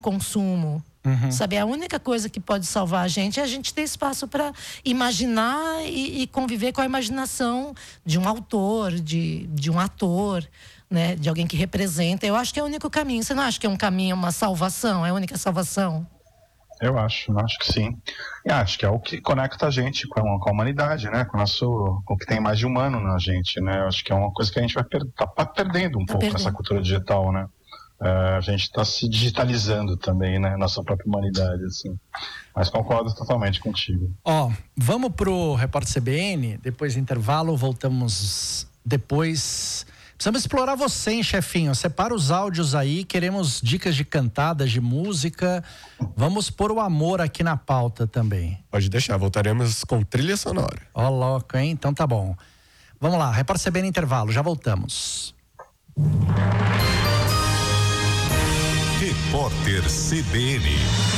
consumo. Sabe, a única coisa que pode salvar a gente é a gente ter espaço para imaginar e conviver com a imaginação de um autor, de um ator, né, de alguém que representa. Eu acho que é o único caminho. Você não acha que é um caminho, uma salvação? É a única salvação? Eu acho que sim. E acho que é o que conecta a gente com a humanidade, né? Com o que tem mais de humano na gente, né? Eu acho que é uma coisa que a gente vai tá perdendo um pouco essa cultura digital, né? A gente está se digitalizando também, né? Nossa própria humanidade, assim. Mas concordo totalmente contigo. Vamos pro Repórter CBN, depois do intervalo, voltamos depois. Precisamos explorar você, hein, chefinho? Separa os áudios aí, queremos dicas de cantadas, de música. Vamos pôr o amor aqui na pauta também. Pode deixar, voltaremos com trilha sonora. Louco, hein? Então tá bom. Vamos lá, Repórter CBN intervalo, já voltamos. Repórter CBN.